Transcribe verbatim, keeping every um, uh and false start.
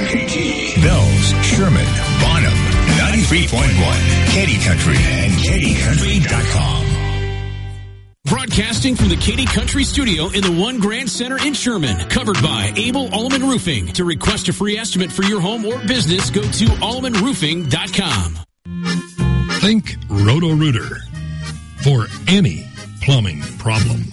K T, Bells, Sherman, Bonham, ninety-three point one, Katy Country, and katy country dot com. Broadcasting from the Katy Country Studio in the One Grand Center in Sherman. Covered by Abel Allman Roofing. To request a free estimate for your home or business, go to allman roofing dot com. Think Roto-Rooter for any plumbing problem.